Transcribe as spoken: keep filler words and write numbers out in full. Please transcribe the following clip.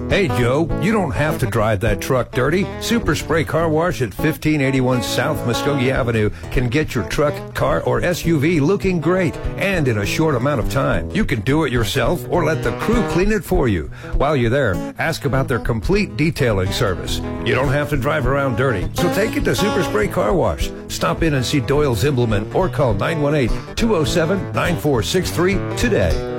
Hey, Joe, you don't have to drive that truck dirty. Super Spray Car Wash at fifteen eighty-one South Muskogee Avenue can get your truck, car, or S U V looking great and in a short amount of time. You can do it yourself or let the crew clean it for you. While you're there, ask about their complete detailing service. You don't have to drive around dirty, so take it to Super Spray Car Wash. Stop in and see Doyle Zimbelman or call nine one eight, two oh seven, nine four six three today.